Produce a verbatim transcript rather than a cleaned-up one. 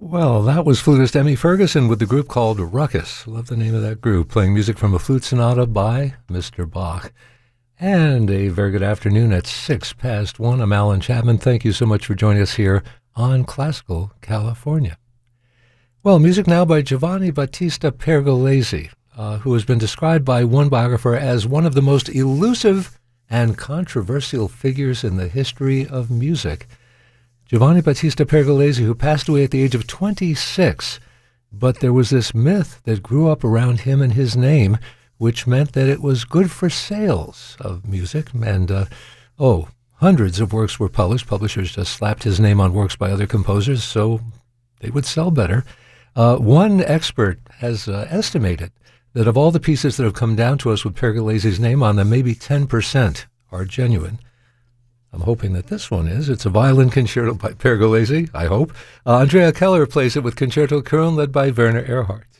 Well, that was flutist Emmy Ferguson with the group called Ruckus. Love the name of that group, playing music from a flute sonata by Mister Bach. And a very good afternoon at six past one. I'm Alan Chapman. Thank you so much for joining us here on Classical California. Well, music now by Giovanni Battista Pergolesi, uh, who has been described by one biographer as one of the most elusive and controversial figures in the history of music. Giovanni Battista Pergolesi, who passed away at the age of twenty-six, but there was this myth that grew up around him and his name, which meant that it was good for sales of music. And, uh, oh, hundreds of works were published. Publishers just slapped his name on works by other composers so they would sell better. Uh, one expert has uh, estimated that of all the pieces that have come down to us with Pergolesi's name on them, maybe ten percent are genuine. I'm hoping that this one is. It's a violin concerto by Pergolesi, I hope. Uh, Andrea Keller plays it with Concerto Köln led by Werner Erhardt.